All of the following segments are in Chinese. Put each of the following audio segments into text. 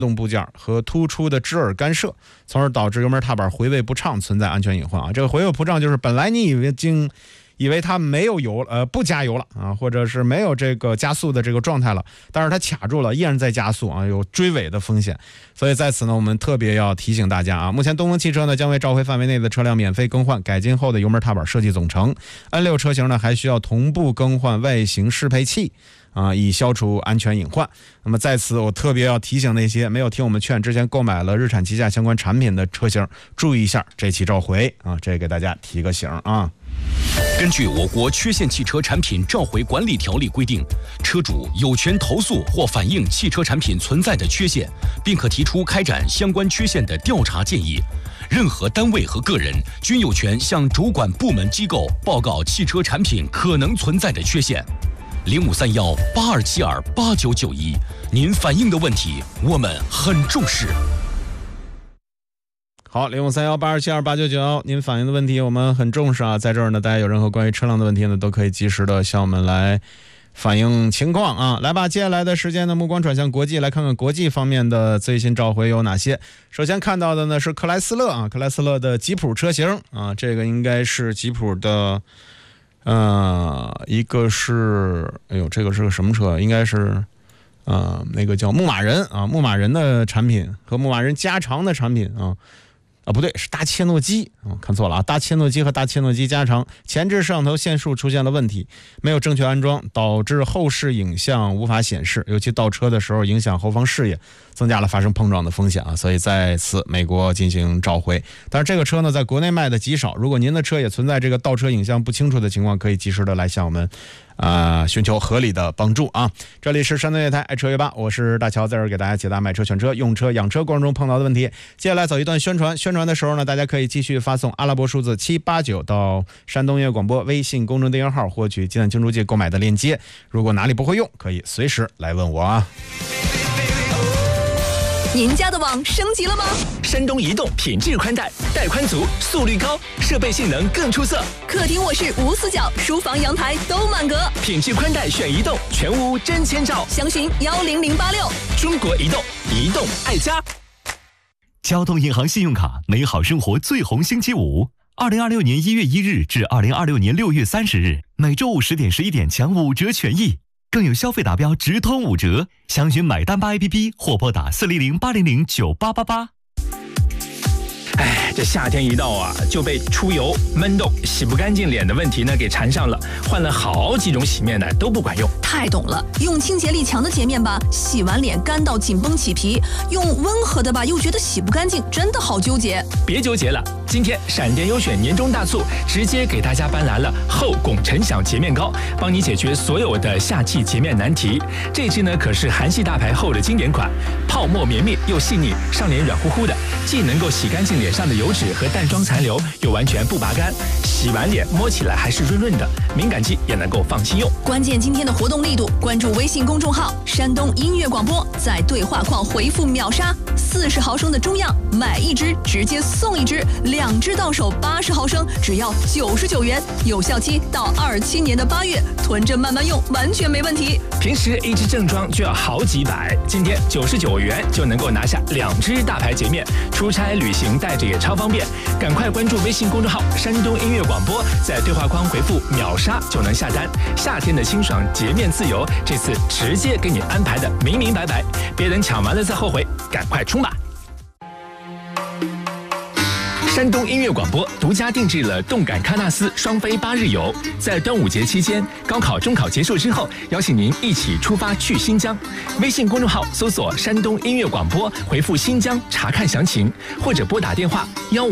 动部件和突出的支耳干涉，从而导致油门踏板回位不畅，存在安全隐患啊。这个回位不畅就是本来你以为它没有油不加油了啊，或者是没有这个加速的这个状态了，但是它卡住了，依然在加速啊，有追尾的风险。所以在此呢，我们特别要提醒大家啊，目前东风汽车呢将为召回范围内的车辆免费更换改进后的油门踏板设计总成 ，N6 车型呢还需要同步更换外形适配器。以消除安全隐患。那么在此我特别要提醒那些没有听我们劝之前购买了日产旗下相关产品的车型，注意一下这期召回啊，这给大家提个醒啊。 根据我国缺陷汽车产品召回管理条例规定，车主有权投诉或反映汽车产品存在的缺陷，并可提出开展相关缺陷的调查建议。任何单位和个人均有权向主管部门机构报告汽车产品可能存在的缺陷。053182728991，您反映的问题我们很重视。 好，053182728991，您反映的问题我们很重视啊。在这儿呢，大家有任何关于车辆的问题呢，都可以及时的向我们来反映情况啊。来吧，接下来的时间呢，目光转向国际，来看看国际方面的最新召回有哪些。首先看到的呢是克莱斯勒啊，克莱斯勒的吉普车型啊，这个应该是吉普的。一个是，这个是个什么车？应该是，那个叫牧马人啊，牧马人的产品和牧马人加长的产品不对，是大切诺基看错了啊！大切诺基和大切诺基加长前置摄像头线束出现了问题，没有正确安装，导致后视影像无法显示，尤其倒车的时候影响后方视野，增加了发生碰撞的风险啊！所以在此美国进行召回。但是这个车呢，在国内卖的极少，如果您的车也存在这个倒车影像不清楚的情况，可以及时的来向我们寻求合理的帮助啊！这里是山东电台爱车约吧，我是大乔，在这儿给大家解答买车、选车、用车、养车过程中碰到的问题。接下来走一段宣传的时候呢，大家可以继续发送阿拉伯数字789到山东音乐广播微信公众订阅号获取鸡蛋清除剂购买的链接。如果哪里不会用，可以随时来问我啊。 您家的网升级了吗？ 山东移动品质宽带，带宽足，速率高，设备性能更出色。 客厅卧室无死角，书房阳台都满格。 品质宽带选移动，全屋真千兆。 详询10086。 中国移动，移动爱家。 交通银行信用卡，美好生活最红星期五。2026年1月1日至2026年6月30日，每周5、10点、11点抢5折权益。更有消费达标直通5折，详询买单吧 APP 或拨打400-800-9888。 这夏天一到啊，就被出油、闷痘、洗不干净脸的问题呢给缠上了，换了好几种洗面奶都不管用。 太懂了，用清洁力强的洁面吧，洗完脸干到紧绷起皮；用温和的吧，又觉得洗不干净，真的好纠结。 别纠结了，今天闪电优选年终大促，直接给大家搬来了厚汞陈享洁面膏，帮你解决所有的夏季洁面难题。这支呢可是韩系大牌厚的经典款，泡沫绵密又细腻，上脸软乎乎的，既能够洗干净脸上的油脂和淡妆残留，又完全不拔干，洗完脸摸起来还是润润的，敏感肌也能够放心用。 关键今天的活动力度，关注微信公众号山东音乐广播，在对话框回复秒杀，40毫升的中样买1支直接送1支，2支到手80毫升只要99元，有效期到27年的8月，囤着慢慢用完全没问题。 平时1支正装就要好几百，今天99元就能够拿下2支大牌洁面，出差旅行带着也超方便。赶快关注微信公众号山东音乐广播，在对话框回复秒杀就能下单。夏天的清爽洁面自由，这次直接给你安排的明明白白，别等抢完了再后悔，赶快冲吧！山东音乐广播独家定制了动感喀纳斯双飞8日游，在端午节期间，高考、中考结束之后，邀请您一起出发去新疆。微信公众号搜索山东音乐广播，回复新疆查看详情，或者拨打电话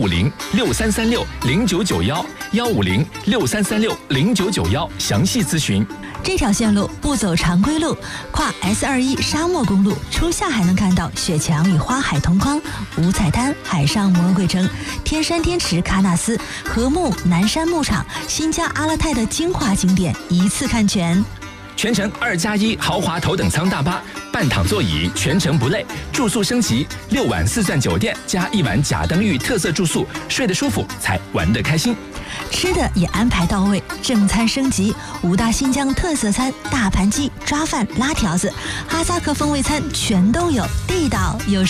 15063360991，15063360991详细咨询。 这条线路不走常规路，跨 S21沙漠公路，初夏还能看到雪墙与花海同框，五彩滩、海上魔鬼城、天山天池、喀纳斯、禾木、南山牧场、新疆阿勒泰的精华景点一次看全。 全程2+1豪华头等舱大巴，半躺座椅，全程不累。住宿升级，6晚4钻酒店加1晚甲登峪特色住宿，睡得舒服才玩得开心。 吃的也安排到位，正餐升级，5大新疆特色餐，大盘鸡、抓饭、拉条子，哈萨克风味餐全都有，地道有